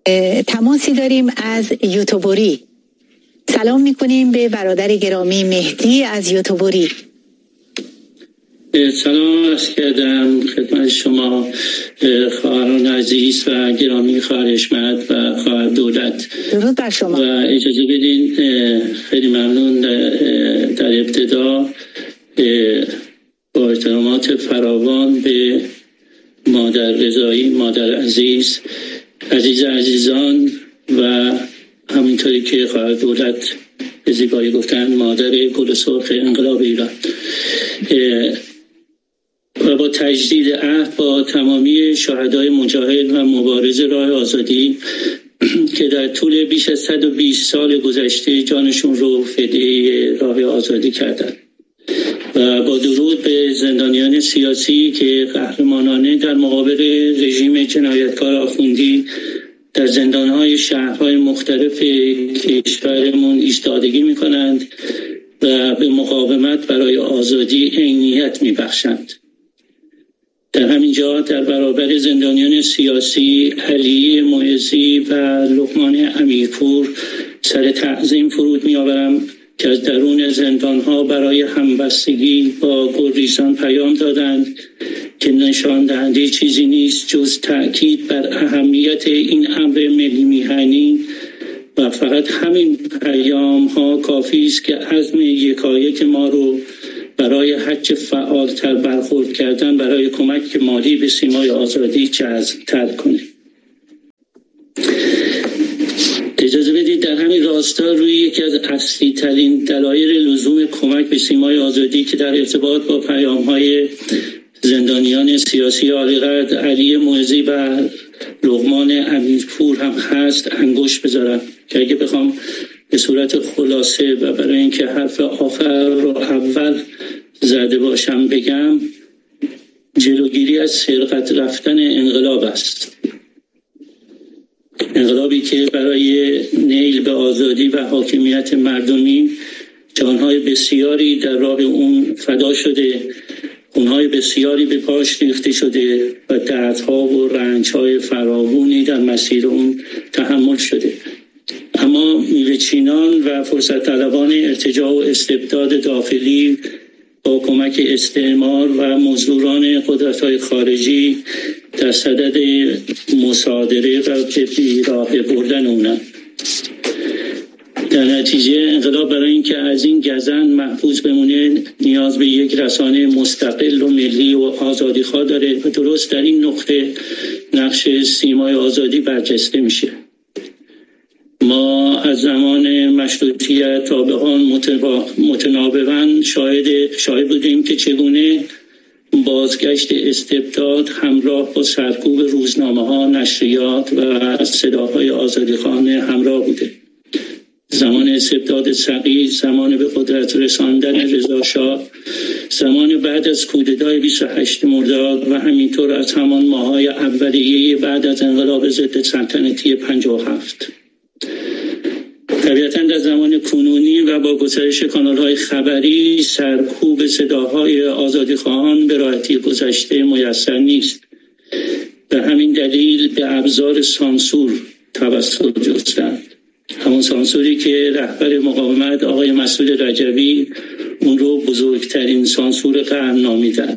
تماسی داریم از یوتوبری. سلام میکنیم به برادر گرامی مهدی از یوتوبری. سلام عرض کردم خدمت شما خواهران عزیز و گرامی خواهر حشمت و خواهر دولت. درود بر شما. و اجازه بدین خیلی ممنون در ابتدا با احترامات فراوان به مادر رضایی، مادر عزیز عزیزان و همینطوری که خواهر دولت به زیبایی گفتن مادر گل سرخ انقلاب ایران، و با تجدید عهد با تمامی شهدای مجاهد و مبارز راه آزادی که در طول بیش از 120 سال گذشته جانشون رو فدای راه آزادی کردند، و با درود به زندانیان سیاسی که قهرمانانه در مقابل رژیم جنایتکار آخوندی در زندانهای شهرهای مختلف کشورمون ایستادگی میکنند و به مقاومت برای آزادی عینیت میبخشند. در همینجا در برابر زندانیان سیاسی علی معزی و لقمان امیرپور سر تعظیم فرود میآورم که از درون زندانها برای همبستگی با گریزان پیام دادند که نشان دهنده چیزی نیست جز تأکید بر اهمیت این امر ملی میهنی، و فقط همین پیام ها کافی است که عزم یکایک ما رو برای حج فعالتر برخورد کردن برای کمک مالی به سیمای آزادی جذب‌تر کنه. اجازه بدید در همین راستا روی یکی از اصلی ترین دلایل لزوم کمک به سیمای آزادی که در ارتباط با پیام های زندانیان سیاسی عالیقدر علی معزی و لقمان امیرپور هم هست انگشت بذارم، که اگه بخوام به صورت خلاصه و برای اینکه حرف آخر رو اول زده باشم بگم، جلوگیری از سرقت رفتن انقلاب است. انقلابی که برای نیل به آزادی و حاکمیت مردمی جانهای بسیاری در راه اون فدا شده، خونهای بسیاری به پاش ریخته شده و دردها و رنجهای فراوانی در مسیر اون تحمل شده. اما میوه چینان و فرصت طلبان ارتجاع و استبداد داخلی با کمک استعمار و مزدوران قدرت‌های خارجی در صدد مصادره و به راه بردن اونن. در نتیجه انقلاب برای اینکه از این گزند محفوظ بمونه نیاز به یک رسانه مستقل و ملی و آزادیخواه داره و درست در این نقطه نقش سیمای آزادی برجسته میشه. ما از زمان مشروطیت تا به آن متناوباً شاهد بودیم که چگونه بازگشت استبداد همراه با سرکوب روزنامه‌ها، نشریات و صداهای آزادیخوانه همراه بوده. زمان استبداد صغیر، زمان به قدرت رساندن رضا شاه، زمان بعد از کودتای 28 مرداد و همینطور از همان ماه‌های اولیه بعد از انقلاب ضد سلطنتی 57. طبیعتاً در زمان کنونی و با گسترش کانال‌های خبری سرکوب صداهای آزادیخواهان به راحتی گذشته میسر نیست. به همین دلیل به ابزار سانسور توسل جستند. همون سانسوری که رهبر مقاومت آقای مسعود رجبی اون رو بزرگترین سانسور قرن نامیدن.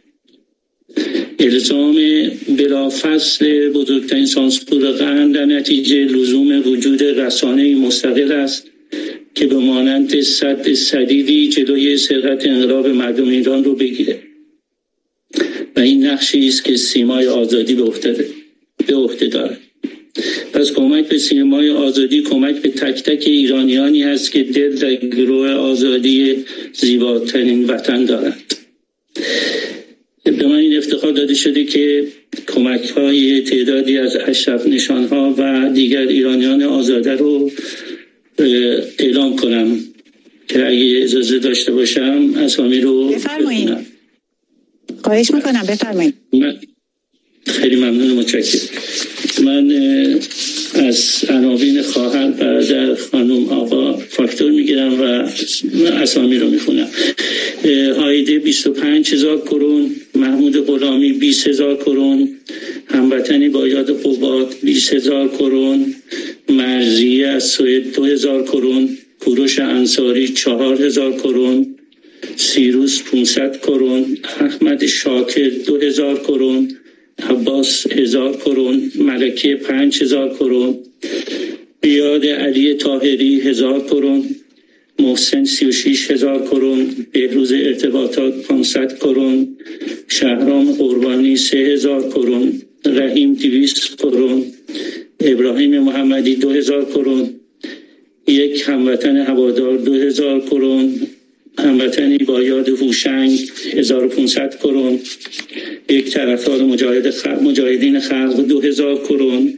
الزام بلافصل بزرگترین سانسور قرن در نتیجه لزوم وجود رسانه‌ای مستقل است که به مانند سد سدیدی جلوی سرقت انقلاب مردم ایران رو بگیره، و این نقشی است که سیمای آزادی به عهده دارد. پس کمک به سیمای آزادی کمک به تک تک ایرانیانی است که دل در گروه آزادی زیباترین وطن دارند. به من این افتخار داده شده که کمک‌های تعدادی از اشرف نشان‌ها و دیگر ایرانیان آزاده رو اعلام کنم که اگه اجازه داشته باشم اسامی رو بفرمایید. خواهش میکنم بفرمایید. خیلی ممنون، متشکرم. من از عناوین خواهر، برادر، خانم، آقا فاکتور میگیرم و اسامی رو میخونم. هایده 25,000 کرون، محمود غلامی 20,000 کرون، هموطنی با یاد قوات 20,000 کرون، مرزیه از سوئد 2,000 کرون، کوروش انصاری 4,000 کرون، سیروس 500 کرون، احمد شاکر 2,000 کرون، عباس 1,000 کرون، ملکه 5,000 کرون، بیاد علی طاهری 1,000 کرون، محسن 36,000 کرون، بهروز ارتباطات 500 کرون، شهرام قربانی 3,000 کرون، رحیم 200 کرون، ابراهیم محمدی 2,000 کرون، یک هموطن هوادار 2,000 کرون، هموطنی با یاد هوشنگ 1,500 کرون، یک طرفدار مجاهدین خلق 2,000 کرون،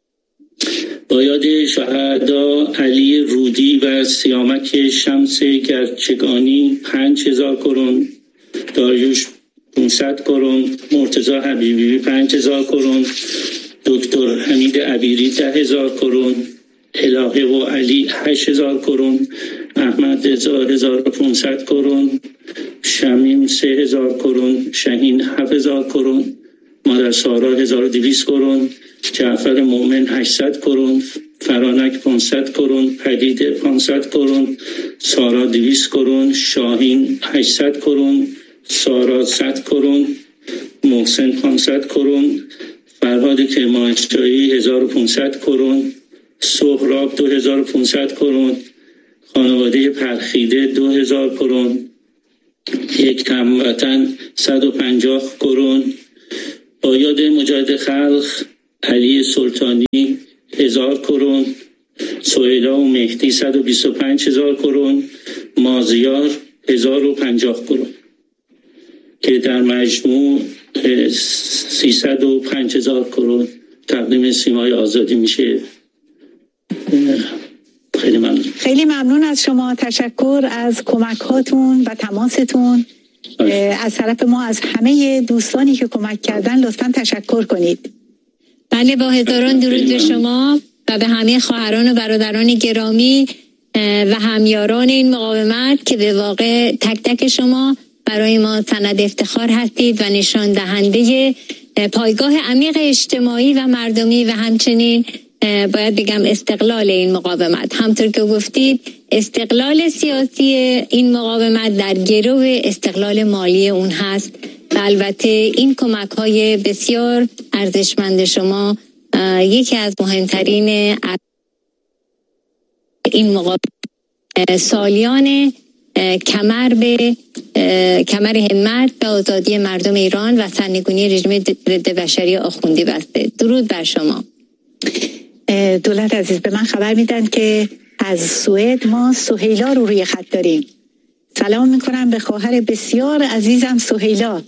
با یاد شهدا علی رودی و سیامک شمس گرچگانی 5,000 کرون، داریوش 500 کرون، مرتضی حبیبی 5,000 کرون، دکتر حمید عبیری 10,000 کرون، الهه و علی 8,000 کرون، احمد رضا 1,500 کرون، شمیم 3,000 کرون، شهین 7,000 کرون، مادر سارا 1,200 کرون، جعفر مومن 800 کرون، فرانک 500 کرون، پدید 500 کرون، سارا 200 کرون، شاهین 800 کرون، سارا 100 کرون، محسن 500 کرون، فرهاد کرمانشاهی 1,500 کرون، سهراب 2,500 کرون، خانواده پرخیده 2,000 کرون، یک هموطن 150 کرون، با یاد مجاهد خلق علی سلطانی 1,000 کرون، سهیلا و مهدی 125,000 کرون، مازیار 1,050 کرون که در مجموع 305,000 کرون تقدیم سیمای آزادی میشه. خیلی ممنون. خیلی ممنون از شما. تشکر از کمک هاتون و تماستون. از طرف ما از همه دوستانی که کمک کردن لطفاً تشکر کنید. بله، با هزاران درود به شما و به همه خواهران و برادران گرامی و همیاران این مقاومت که به واقع تک تک شما برای ما سند افتخار هستید و نشان دهنده پایگاه عمیق اجتماعی و مردمی و همچنین باید بگم استقلال این مقاومت. همطور که گفتید استقلال سیاسی این مقاومت در گرو استقلال مالی اون هست و البته این کمک های بسیار ارزشمند شما یکی از مهمترین این مقاومت سالیان کمر همت به آزادی مردم ایران و سرنگونی رژیم ضد بشری آخوندی بسته. درود بر شما. دولت عزیز، به من خبر میدن که از سوئد ما سهیلا رو روی خط داریم. سلام میکنم به خواهر بسیار عزیزم سهیلا.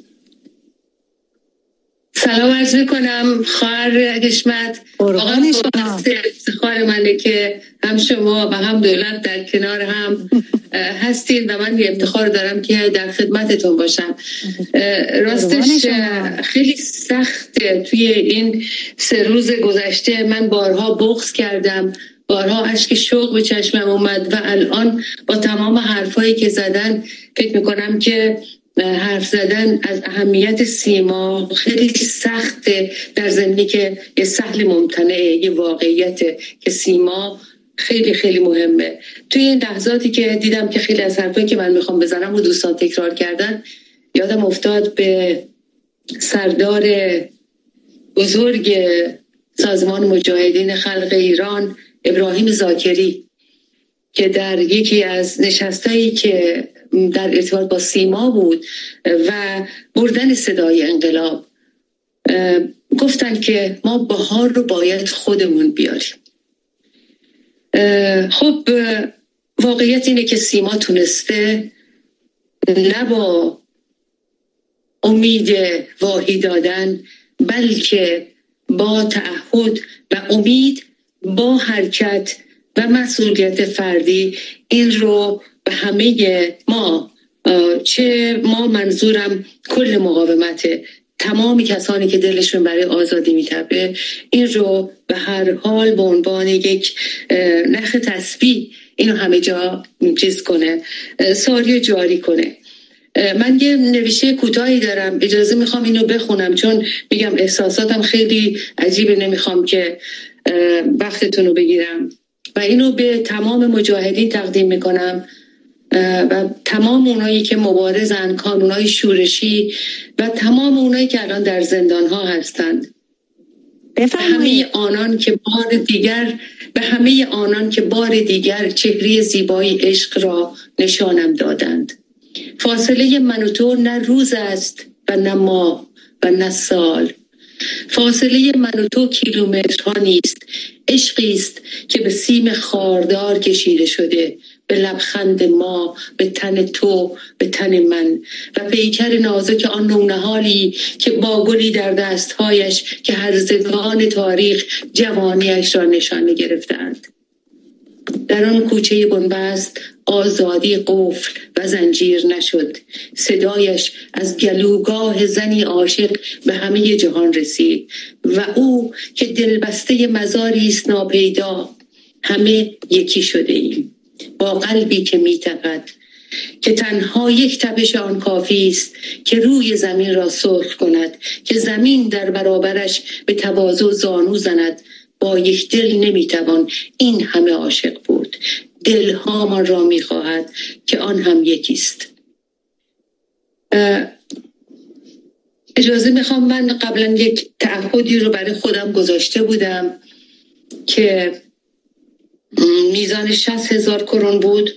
سلام عرض میکنم خواهر حشمت. قربان شما. افتخار منه که هم شما و هم دولت در کنار هم هستید و من یه افتخار دارم که در خدمتتون باشم. راستش خیلی سخته توی این 3 روز گذشته. من بارها بغض کردم، بارها اشک شوق به چشمم اومد و الان با تمام حرفایی که زدن فکر میکنم که حرف زدن از اهمیت سیما خیلی سخته، در ضمنی که یه سهل ممتنعه، یه واقعیته که سیما خیلی خیلی مهمه. توی این لحظاتی که دیدم که خیلی از حرفایی که من میخوام بزنم و دوستان تکرار کردن، یادم افتاد به سردار بزرگ سازمان مجاهدین خلق ایران ابراهیم ذاکری که در یکی از نشستایی که در ارتباط با سیما بود و بردن صدای انقلاب گفتن که ما بهار رو باید خودمون بیاریم. خب واقعیت اینه که سیما تونسته نه با امید واهی دادن بلکه با تعهد و امید، با حرکت و مسئولیت فردی این رو به همه ما، چه ما منظورم کل مقاومت تمام کسانی که دلشون برای آزادی میتپه این رو به هر حال به عنوان یک نخ تسبیح اینو همه جا چیز کنه، ساری و جاری کنه. من یه نوشته کوتاهی دارم، اجازه میخوام اینو بخونم چون میگم احساساتم خیلی عجیبه، نمیخوام که وقتتون رو بگیرم و اینو به تمام مجاهدین تقدیم میکنم و تمام اونایی که مبارزن، کانونای شورشی و تمام اونایی که الان در زندان ها هستند. به همه آنان که بار دیگر چهره زیبای عشق را نشانم دادند. فاصله من و تو نه روز است و نه ماه و نه سال. فاصله من و تو کیلومترها نیست، عشقی است که به سیم خاردار کشیده شده، به لبخند ما، به تن تو، به تن من و پیکر نازک آن نونهالی که با گلی در دستهایش که هرزگان تاریخ جوانیش را نشانه گرفتند. در آن کوچه بنبست آزادی قفل و زنجیر نشد. صدایش از گلوگاه زنی عاشق به همه جهان رسید و او که دلبسته مزاری است ناپیدا. همه یکی شده ایم با قلبی که می‌تپد، که تنها یک تپش آن کافی است که روی زمین را سرخ کند، که زمین در برابرش به تواضع زانو زند. با یک دل نمیتوان این همه عاشق بود. دلها من را میخواهد که آن هم یکیست. اجازه میخوام، من قبلا یک تعهدی رو برای خودم گذاشته بودم که میزان 60,000 کرون بود.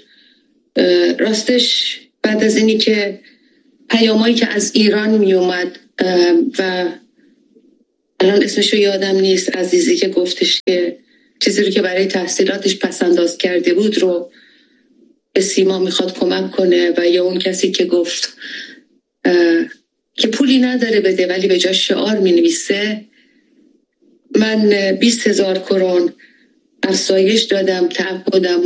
راستش بعد از اینی که پیامایی که از ایران میومد و الان اسمشو یادم نیست، عزیزی که گفتش که چیزی رو که برای تحصیلاتش پسنداز کرده بود رو به سیما میخواد کمک کنه و یا اون کسی که گفت که پولی نداره بده ولی به جاش شعار مینویسه. من 20,000 کرون افزایش دادم تعهدم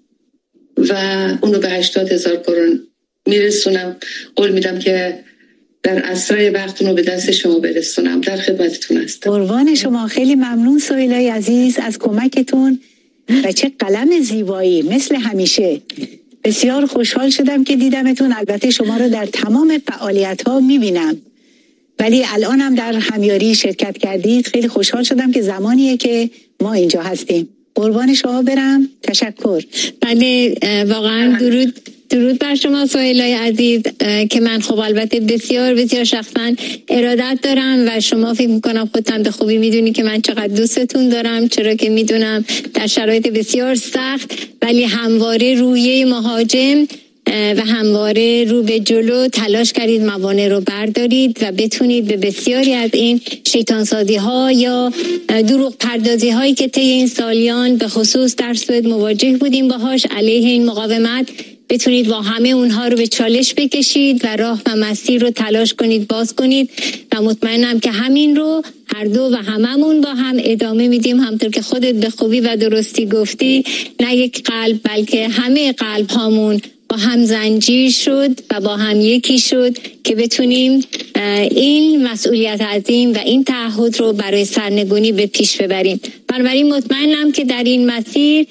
و اونو به 80,000 کرون میرسونم. قول میدم که در اسرع وقت رو به دست شما برسونم. در خدمتتون هستم. قربان شما، خیلی ممنون سهیلای عزیز از کمکتون و چه قلم زیبایی مثل همیشه. بسیار خوشحال شدم که دیدمتون. البته شما رو در تمام فعالیت‌ها می‌بینم ولی الان هم در همیاری شرکت کردید. خیلی خوشحال شدم که زمانیه که ما اینجا هستیم. قربان شما برم. تشکر. بله واقعا درود بر شما سهیلای عزیز که من خب البته بسیار بسیار شخصا ارادت دارم و شما فکر میکنم خودتون به خوبی میدونی که من چقدر دوستتون دارم، چرا که میدونم در شرایط بسیار سخت ولی همواره رویه مهاجم و همواره رو به جلو تلاش کردید موانع رو بردارید و بتونید به بسیاری از این شیطانسازی ها یا دروغ پردازی هایی که طی این سالیان به خصوص در سوئد مواجه بودیم باهاش علیه این مقاومت بتونید با همه اونها رو به چالش بکشید و راه و مسیر رو تلاش کنید باز کنید و مطمئنم که همین رو هر دو و هممون با هم ادامه میدیم. همطور که خودت به خوبی و درستی گفتی، نه یک قلب بلکه همه قلب هامون با هم زنجیر شد و با هم یکی شد که بتونیم این مسئولیت عظیم و این تعهد رو برای سرنگونی به پیش ببریم. بنابراین مطمئنم که در این مسیر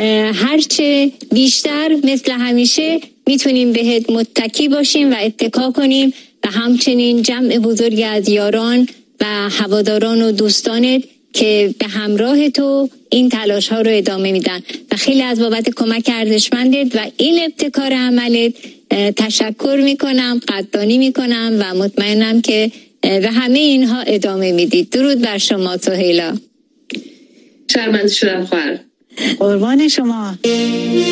هرچه بیشتر مثل همیشه میتونیم بهت متکی باشیم و اتکا کنیم و همچنین جمع بزرگی از یاران و هواداران و دوستانت که به همراه تو این تلاش ها رو ادامه میدن و خیلی از بابت کمک ارزشمندت و این ابتکار عملت تشکر میکنم، قدردانی میکنم و مطمئنم که به همه اینها ادامه میدید. درود بر شما سهیلا. شرمنده شدم خواهر. قربان شما.